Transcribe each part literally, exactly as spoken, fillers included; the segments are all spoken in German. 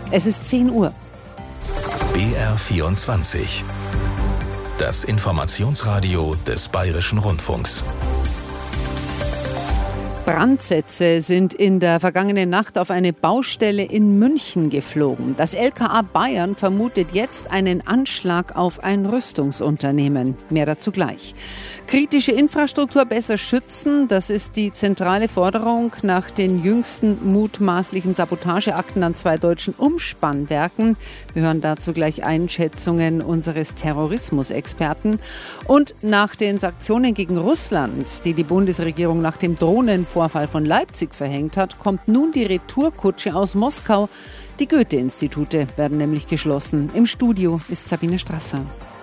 Es ist zehn Uhr. B R vierundzwanzig. Das Informationsradio des Bayerischen Rundfunks. Brandsätze sind in der vergangenen Nacht auf eine Baustelle in München geflogen. Das L K A Bayern vermutet jetzt einen Anschlag auf ein Rüstungsunternehmen. Mehr dazu gleich. Kritische Infrastruktur besser schützen, das ist die zentrale Forderung nach den jüngsten mutmaßlichen Sabotageakten an zwei deutschen Umspannwerken. Wir hören dazu gleich Einschätzungen unseres Terrorismusexperten. Und nach den Sanktionen gegen Russland, die die Bundesregierung nach dem Drohnenvorfall von Leipzig verhängt hat, kommt nun die Retourkutsche aus Moskau. Die Goethe-Institute werden nämlich geschlossen. Im Studio ist Sabine Strasser.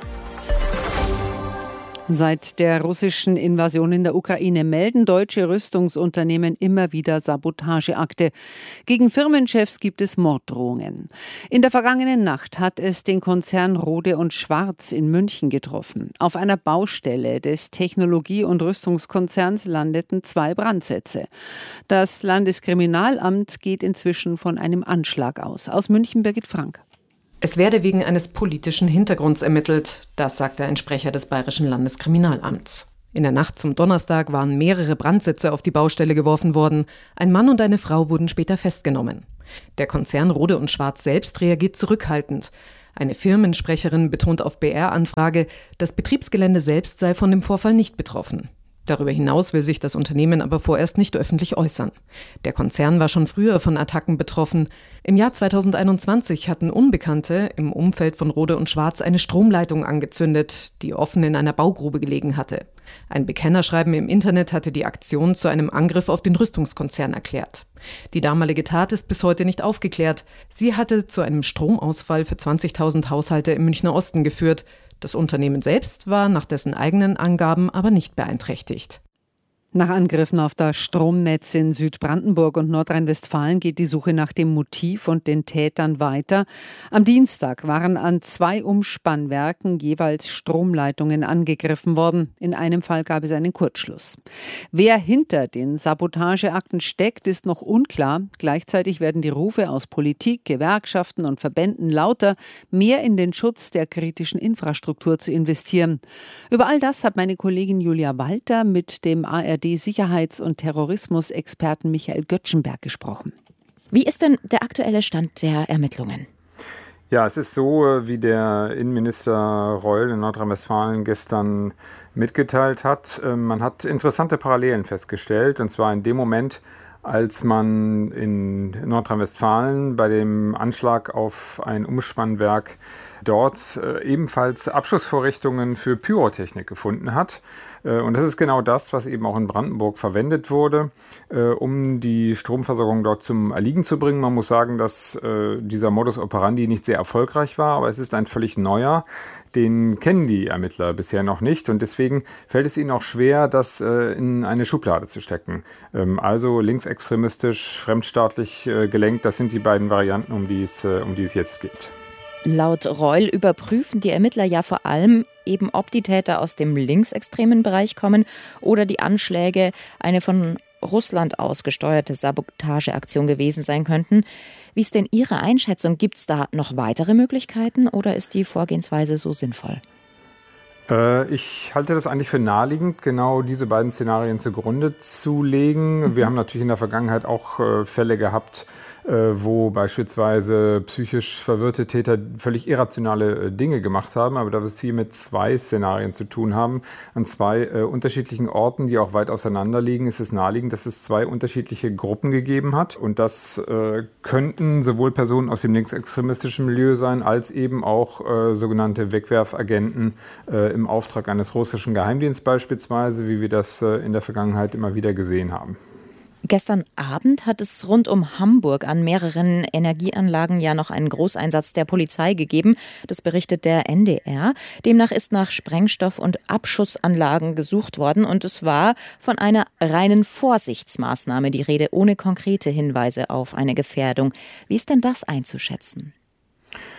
Seit der russischen Invasion in der Ukraine melden deutsche Rüstungsunternehmen immer wieder Sabotageakte. Gegen Firmenchefs gibt es Morddrohungen. In der vergangenen Nacht hat es den Konzern Rohde und Schwarz in München getroffen. Auf einer Baustelle des Technologie- und Rüstungskonzerns landeten zwei Brandsätze. Das Landeskriminalamt geht inzwischen von einem Anschlag aus. Aus München Birgit Frank. Es werde wegen eines politischen Hintergrunds ermittelt, das sagte ein Sprecher des Bayerischen Landeskriminalamts. In der Nacht zum Donnerstag waren mehrere Brandsätze auf die Baustelle geworfen worden. Ein Mann und eine Frau wurden später festgenommen. Der Konzern Rohde und Schwarz selbst reagiert zurückhaltend. Eine Firmensprecherin betont auf B R-Anfrage, das Betriebsgelände selbst sei von dem Vorfall nicht betroffen. Darüber hinaus will sich das Unternehmen aber vorerst nicht öffentlich äußern. Der Konzern war schon früher von Attacken betroffen. Im Jahr zweitausendeinundzwanzig hatten Unbekannte im Umfeld von Rohde und Schwarz eine Stromleitung angezündet, die offen in einer Baugrube gelegen hatte. Ein Bekennerschreiben im Internet hatte die Aktion zu einem Angriff auf den Rüstungskonzern erklärt. Die damalige Tat ist bis heute nicht aufgeklärt. Sie hatte zu einem Stromausfall für zwanzigtausend Haushalte im Münchner Osten geführt. Das Unternehmen selbst war nach dessen eigenen Angaben aber nicht beeinträchtigt. Nach Angriffen auf das Stromnetz in Südbrandenburg und Nordrhein-Westfalen geht die Suche nach dem Motiv und den Tätern weiter. Am Dienstag waren an zwei Umspannwerken jeweils Stromleitungen angegriffen worden. In einem Fall gab es einen Kurzschluss. Wer hinter den Sabotageakten steckt, ist noch unklar. Gleichzeitig werden die Rufe aus Politik, Gewerkschaften und Verbänden lauter, mehr in den Schutz der kritischen Infrastruktur zu investieren. Über all das hat meine Kollegin Julia Walter mit dem A R D-Sicherheits- und Terrorismusexperten Michael Göttschenberg gesprochen. Wie ist denn der aktuelle Stand der Ermittlungen? Ja, es ist so, wie der Innenminister Reul in Nordrhein-Westfalen gestern mitgeteilt hat. Man hat interessante Parallelen festgestellt, und zwar in dem Moment, als man in Nordrhein-Westfalen bei dem Anschlag auf ein Umspannwerk dort äh, ebenfalls Abschussvorrichtungen für Pyrotechnik gefunden hat. Äh, und das ist genau das, was eben auch in Brandenburg verwendet wurde, äh, um die Stromversorgung dort zum Erliegen zu bringen. Man muss sagen, dass äh, dieser Modus operandi nicht sehr erfolgreich war, aber es ist ein völlig neuer. Den kennen die Ermittler bisher noch nicht, und deswegen fällt es ihnen auch schwer, das äh, in eine Schublade zu stecken. Ähm, also linksextremistisch, fremdstaatlich äh, gelenkt, das sind die beiden Varianten, um die es, äh, um die es jetzt geht. Laut Reul überprüfen die Ermittler ja vor allem eben, ob die Täter aus dem linksextremen Bereich kommen oder die Anschläge eine von Russland aus gesteuerte Sabotageaktion gewesen sein könnten. Wie ist denn Ihre Einschätzung? Gibt es da noch weitere Möglichkeiten oder ist die Vorgehensweise so sinnvoll? Äh, ich halte das eigentlich für naheliegend, genau diese beiden Szenarien zugrunde zu legen. Mhm. Wir haben natürlich in der Vergangenheit auch äh, Fälle gehabt, wo beispielsweise psychisch verwirrte Täter völlig irrationale Dinge gemacht haben. Aber da wir es hier mit zwei Szenarien zu tun haben, an zwei äh, unterschiedlichen Orten, die auch weit auseinander liegen, ist es naheliegend, dass es zwei unterschiedliche Gruppen gegeben hat. Und das äh, könnten sowohl Personen aus dem linksextremistischen Milieu sein, als eben auch äh, sogenannte Wegwerfagenten äh, im Auftrag eines russischen Geheimdienstes beispielsweise, wie wir das äh, in der Vergangenheit immer wieder gesehen haben. Gestern Abend hat es rund um Hamburg an mehreren Energieanlagen ja noch einen Großeinsatz der Polizei gegeben. Das berichtet der N D R. Demnach ist nach Sprengstoff- und Abschussanlagen gesucht worden und es war von einer reinen Vorsichtsmaßnahme die Rede, ohne konkrete Hinweise auf eine Gefährdung. Wie ist denn das einzuschätzen?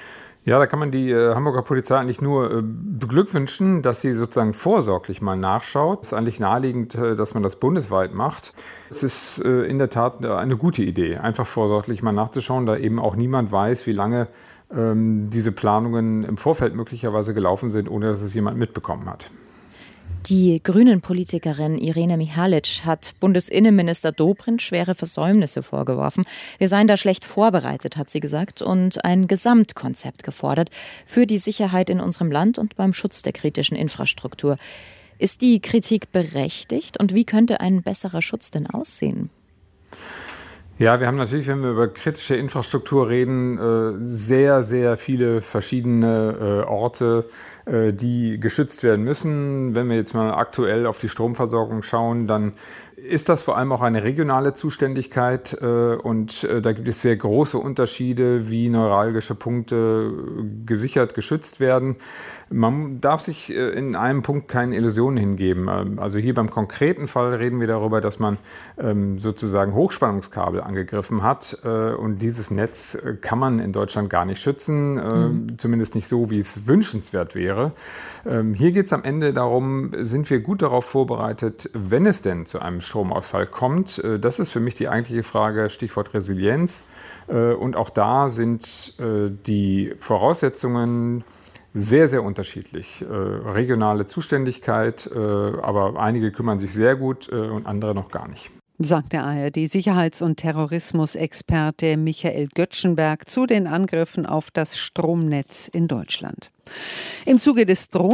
Ja, da kann man die äh, Hamburger Polizei eigentlich nur äh, beglückwünschen, dass sie sozusagen vorsorglich mal nachschaut. Es ist eigentlich naheliegend, äh, dass man das bundesweit macht. Es ist äh, in der Tat äh, eine gute Idee, einfach vorsorglich mal nachzuschauen, da eben auch niemand weiß, wie lange ähm, diese Planungen im Vorfeld möglicherweise gelaufen sind, ohne dass es jemand mitbekommen hat. Die Grünen-Politikerin Irene Mihalic hat Bundesinnenminister Dobrindt schwere Versäumnisse vorgeworfen. Wir seien da schlecht vorbereitet, hat sie gesagt, und ein Gesamtkonzept gefordert für die Sicherheit in unserem Land und beim Schutz der kritischen Infrastruktur. Ist die Kritik berechtigt und wie könnte ein besserer Schutz denn aussehen? Ja, wir haben natürlich, wenn wir über kritische Infrastruktur reden, sehr, sehr viele verschiedene Orte, die geschützt werden müssen. Wenn wir jetzt mal aktuell auf die Stromversorgung schauen, dann ist das vor allem auch eine regionale Zuständigkeit und da gibt es sehr große Unterschiede, wie neuralgische Punkte gesichert, geschützt werden. Man darf sich in einem Punkt keine Illusionen hingeben. Also hier beim konkreten Fall reden wir darüber, dass man sozusagen Hochspannungskabel angegriffen hat und dieses Netz kann man in Deutschland gar nicht schützen, mhm. zumindest nicht so, wie es wünschenswert wäre. Hier geht es am Ende darum, sind wir gut darauf vorbereitet, wenn es denn zu einem Stromausfall kommt. Das ist für mich die eigentliche Frage, Stichwort Resilienz. Und auch da sind die Voraussetzungen sehr, sehr unterschiedlich. Äh, regionale Zuständigkeit, äh, aber einige kümmern sich sehr gut äh, und andere noch gar nicht. Sagt der A R D-Sicherheits- und Terrorismusexperte Michael Göttschenberg zu den Angriffen auf das Stromnetz in Deutschland. Im Zuge des Drohnen